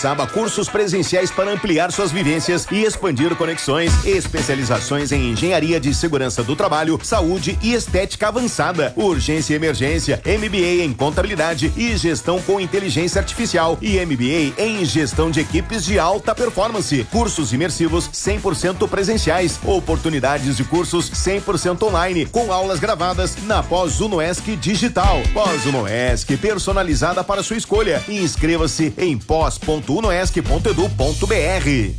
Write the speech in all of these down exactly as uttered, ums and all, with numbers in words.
Joaçaba, cursos presenciais para ampliar suas vivências e expandir conexões, especializações em engenharia de segurança do trabalho, saúde e estética avançada, urgência e emergência, M B A em contabilidade e gestão com inteligência artificial e M B A em gestão de equipes de alta performance, cursos imersivos cem por cento presenciais, oportunidades de cursos cem por cento online, com aulas gravadas na Pós-Unoesc Digital. Pós-Unoesc, personalizada para sua escolha. Inscreva-se em pós ponto unoesc ponto edu ponto br.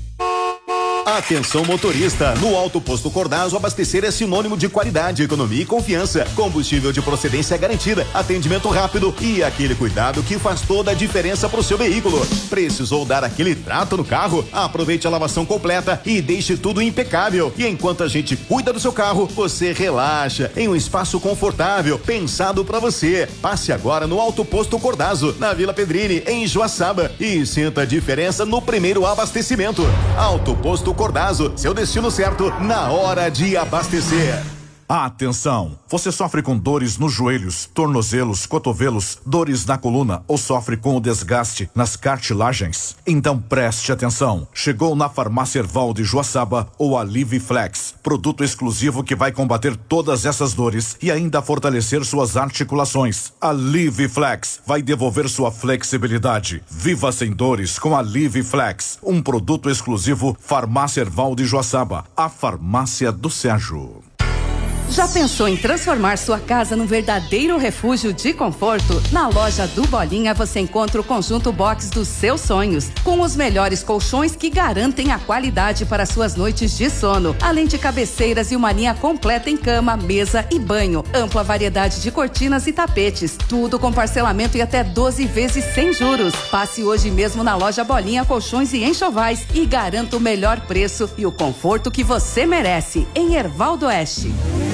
Atenção motorista, no Alto Posto Cordazo abastecer é sinônimo de qualidade, economia e confiança, combustível de procedência garantida, atendimento rápido e aquele cuidado que faz toda a diferença pro seu veículo. Precisou dar aquele trato no carro? Aproveite a lavação completa e deixe tudo impecável. E enquanto a gente cuida do seu carro, você relaxa em um espaço confortável, pensado para você. Passe agora no Alto Posto Cordazo, na Vila Pedrini, em Joaçaba, e sinta a diferença no primeiro abastecimento. Alto Posto Cordazo, seu destino certo na hora de abastecer. Atenção! Você sofre com dores nos joelhos, tornozelos, cotovelos, dores na coluna ou sofre com o desgaste nas cartilagens? Então preste atenção. Chegou na Farmácia Erval de Joaçaba o Aliviflex, produto exclusivo que vai combater todas essas dores e ainda fortalecer suas articulações. Aliviflex vai devolver sua flexibilidade. Viva sem dores com Aliviflex, um produto exclusivo Farmácia Erval de Joaçaba, a farmácia do Sérgio. Já pensou em transformar sua casa num verdadeiro refúgio de conforto? Na loja do Bolinha você encontra o conjunto box dos seus sonhos, com os melhores colchões que garantem a qualidade para suas noites de sono, além de cabeceiras e uma linha completa em cama, mesa e banho, ampla variedade de cortinas e tapetes, tudo com parcelamento e até doze vezes sem juros. Passe hoje mesmo na loja Bolinha Colchões e Enxovais e garanta o melhor preço e o conforto que você merece, em Erval do Oeste.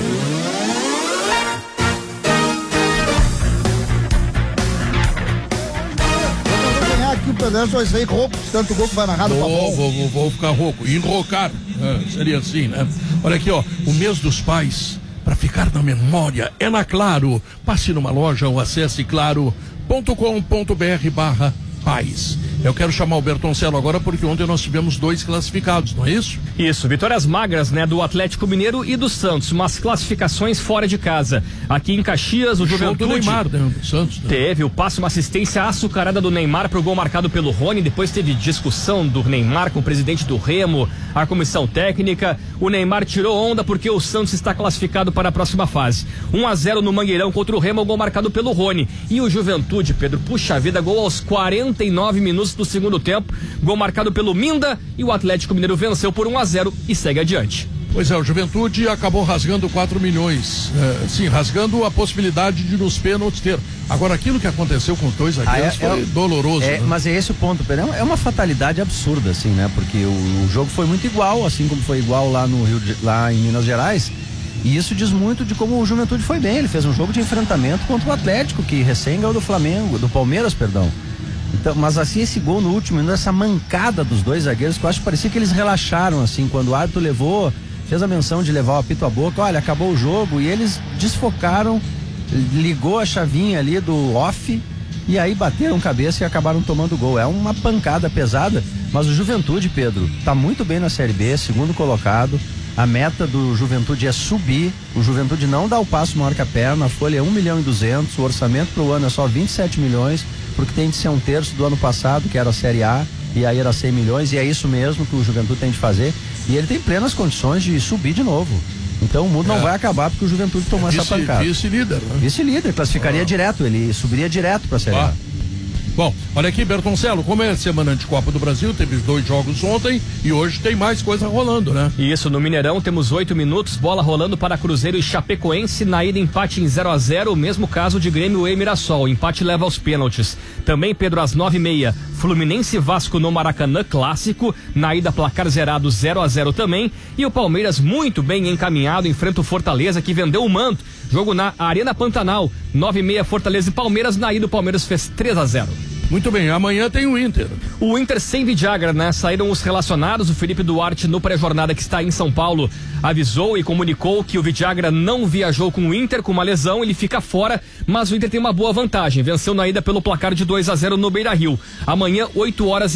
O Pedro vai sair rouco, tanto gol que vai narrado. Vou, vou, vou, vou ficar rouco, enrocar, é, seria assim, né? Olha aqui, ó, o mês dos pais, para ficar na memória, é na Claro. Passe numa loja ou acesse claro ponto com ponto br barra pais. Eu quero chamar o Bertoncello agora porque ontem nós tivemos dois classificados, não é isso? Isso, vitórias magras, né, do Atlético Mineiro e do Santos, mas classificações fora de casa. Aqui em Caxias, o, o Juventude... do Neymar, né, do Santos. Né? Teve o passe, uma assistência açucarada do Neymar pro gol marcado pelo Rony, depois teve discussão do Neymar com o presidente do Remo, a comissão técnica. O Neymar tirou onda porque o Santos está classificado para a próxima fase. um a zero no Mangueirão contra o Remo, gol marcado pelo Rony. E o Juventude, Pedro, puxa vida, gol aos quarenta e nove minutos do segundo tempo, gol marcado pelo Minda, e o Atlético Mineiro venceu por um a zero e segue adiante. Pois é, o Juventude acabou rasgando quatro milhões, é, sim, rasgando a possibilidade de nos pênaltis ter. Agora, aquilo que aconteceu com os dois zagueiros ah, é, foi é, doloroso. É, né? Mas é esse o ponto, Pedro. É uma fatalidade absurda, assim, né? Porque o, o jogo foi muito igual, assim como foi igual lá no Rio, de, lá em Minas Gerais. E isso diz muito de como o Juventude foi bem. Ele fez um jogo de enfrentamento contra o Atlético, que recém ganhou do Flamengo, do Palmeiras, perdão. Então, mas assim, esse gol no último, essa mancada dos dois zagueiros, que eu acho que parecia que eles relaxaram, assim, quando o árbitro levou, fez a menção de levar o apito à boca, olha, acabou o jogo, e eles desfocaram, ligou a chavinha ali do off, e aí bateram cabeça e acabaram tomando gol. É uma pancada pesada, mas o Juventude, Pedro, tá muito bem na Série B, segundo colocado. A meta do Juventude é subir, o Juventude não dá o passo maior que a perna, a folha é um milhão e duzentos, o orçamento pro ano é só vinte e sete milhões, porque tem de ser um terço do ano passado, que era a Série A, e aí era cem milhões, e é isso mesmo que o Juventude tem de fazer, e ele tem plenas condições de subir de novo. Então o mundo é. não vai acabar porque o Juventude tomou é vice, essa pancada. Vice-líder, né? Vice-líder, classificaria ah. direto, ele subiria direto pra Série A. Ah. Bom, olha aqui, Bertoncello, como é a semana de Copa do Brasil, teve dois jogos ontem e hoje tem mais coisa rolando, né? Isso, no Mineirão temos oito minutos, bola rolando para Cruzeiro e Chapecoense, na ida empate em zero a zero, o mesmo caso de Grêmio e Mirassol, empate leva aos pênaltis. Também, Pedro, às nove e meia, Fluminense e Vasco no Maracanã, clássico, na ida placar zerado zero a zero também, e o Palmeiras muito bem encaminhado, enfrenta o Fortaleza que vendeu o manto, jogo na Arena Pantanal, nove e meia Fortaleza e Palmeiras, na ida o Palmeiras fez três a zero. Muito bem, amanhã tem o Inter. O Inter sem Vidagra, né? Saíram os relacionados, o Felipe Duarte no pré-jornada que está em São Paulo avisou e comunicou que o Vidagra não viajou com o Inter com uma lesão, ele fica fora, mas o Inter tem uma boa vantagem, venceu na ida pelo placar de dois a zero no Beira-Rio. Amanhã, oito horas